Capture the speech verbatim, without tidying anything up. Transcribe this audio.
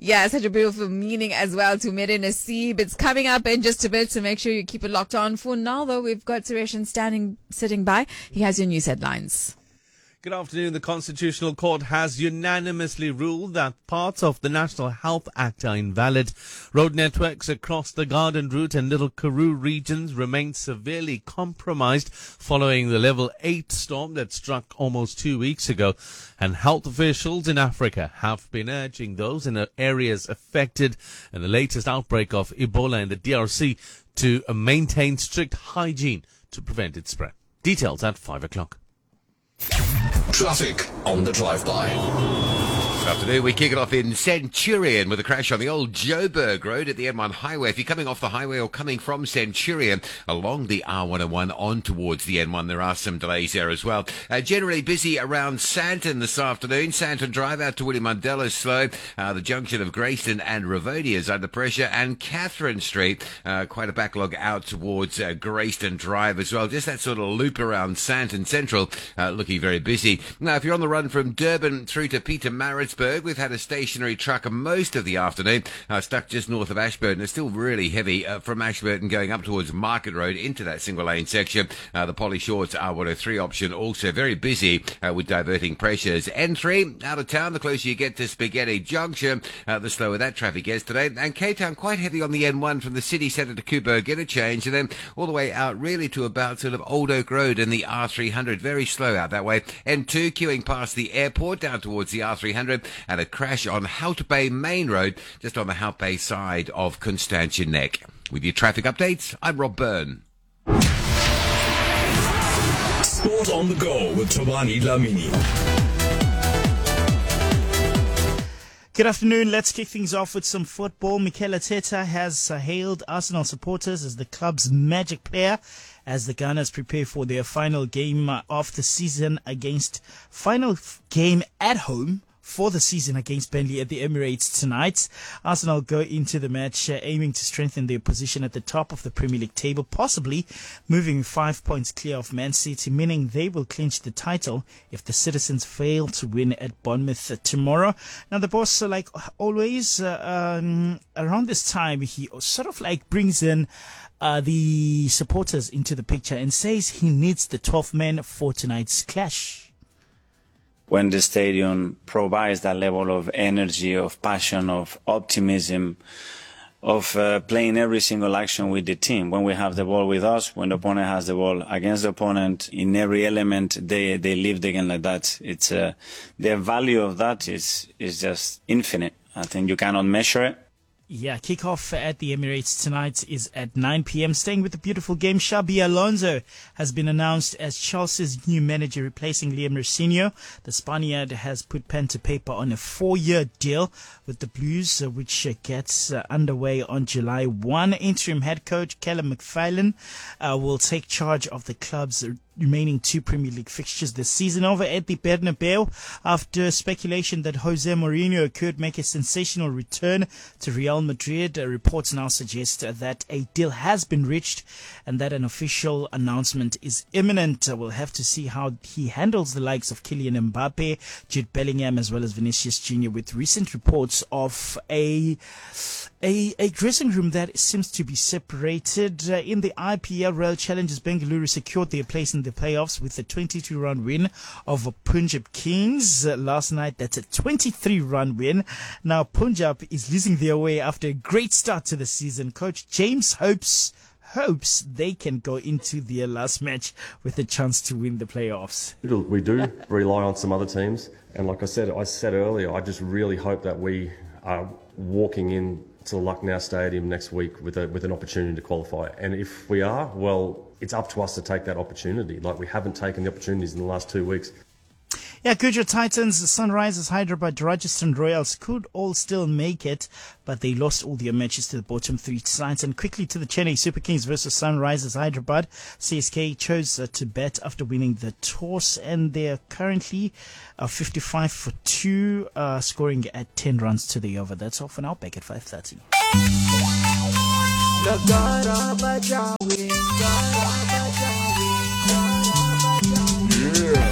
Yeah, such a beautiful meaning as well to Mere Naseeb. It's coming up in just a bit, so make sure you keep it locked on. For now, though, we've got Suresh standing, sitting by. He has your news headlines. Good afternoon. The Constitutional Court has unanimously ruled that parts of the National Health Act are invalid. Road networks across the Garden Route and Little Karoo regions remain severely compromised following the level eight storm that struck almost two weeks ago. And health officials in Africa have been urging those in the areas affected in the latest outbreak of Ebola in the D R C to maintain strict hygiene to prevent its spread. Details at five o'clock. Traffic on the drive-by. Good afternoon. We kick it off in Centurion with a crash on the old Joburg Road at the N one highway. If you're coming off the highway or coming from Centurion along the R one oh one on towards the N one, there are some delays there as well. Uh, generally busy around Sandton this afternoon. Sandton Drive out to William Mandela is slow. Uh, the junction of Grayston and Ravonia is under pressure. And Catherine Street, uh, quite a backlog out towards uh, Grayston Drive as well. Just that sort of loop around Sandton Central uh, looking very busy. Now, if you're on the run from Durban through to Pietermaritzburg, we've had a stationary truck most of the afternoon, uh, stuck just north of Ashburton. It's still really heavy uh, from Ashburton going up towards Market Road into that single lane section. Uh, the Polly Shorts R one oh three option also very busy uh, with diverting pressures. N three out of town, the closer you get to Spaghetti Junction, uh, the slower that traffic is today. And Cape Town quite heavy on the N one from the city centre to Coburg interchange, and then all the way out really to about sort of Old Oak Road and the R three hundred. Very slow out that way. N two queuing past the airport down towards the R three hundred, and a crash on Hout Bay Main Road just on the Hout Bay side of Constantia Neck. With your traffic updates, I'm Rob Byrne. Sport on the go with Tobani Dlamini. Good afternoon. Let's kick things off with some football. Mikel Arteta has uh, hailed Arsenal supporters as the club's magic player as the Gunners prepare for their final game uh, of the season against final f- game at home for the season against Burnley at the Emirates tonight. Arsenal go into the match uh, aiming to strengthen their position at the top of the Premier League table, possibly moving five points clear of Man City, meaning they will clinch the title if the Citizens fail to win at Bournemouth uh, tomorrow. Now, the boss, uh, like always, uh, um, around this time, he sort of like brings in uh, the supporters into the picture and says he needs the twelve men for tonight's clash. When the stadium provides that level of energy, of passion, of optimism, of uh, playing every single action with the team. When we have the ball with us, when the opponent has the ball against the opponent, in every element, they they live the game like that. It's uh, the value of that is is just infinite. I think you cannot measure it. Yeah, kickoff at the Emirates tonight is at nine p.m. Staying with the beautiful game, Xabi Alonso has been announced as Chelsea's new manager, replacing Liam Rossini. The Spaniard has put pen to paper on a four-year deal with the Blues, uh, which uh, gets uh, underway on July first. Interim head coach Callum McFarlane uh, will take charge of the club's remaining two Premier League fixtures this season. Over at the Bernabeu, after speculation that Jose Mourinho could make a sensational return to Real Madrid, uh, reports now suggest uh, that a deal has been reached and that an official announcement is imminent. Uh, we'll have to see how he handles the likes of Kylian Mbappe, Jude Bellingham, as well as Vinicius Junior, with recent reports of a A, a dressing room that seems to be separated. Uh, in the I P L, Royal Challengers Bengaluru secured their place in the playoffs with a twenty-two run win over Punjab Kings uh, last night. That's a twenty-three run win. Now, Punjab is losing their way after a great start to the season. Coach James hopes hopes they can go into their last match with a chance to win the playoffs. We do rely on some other teams. And like I said, I said earlier, I just really hope that we are walking in to Lucknow Stadium next week with a with an opportunity to qualify. And if we are, well, it's up to us to take that opportunity. Like, we haven't taken the opportunities in the last two weeks. Yeah, Gujarat Titans, Sunrisers, Hyderabad, Rajasthan Royals could all still make it, but they lost all their matches to the bottom three sides. And quickly to the Chennai Super Kings versus Sunrisers Hyderabad. C S K chose uh, to bet after winning the toss, and they are currently uh, fifty-five for two, uh, scoring at ten runs to the over. That's all for now. Back at five thirty. Yeah.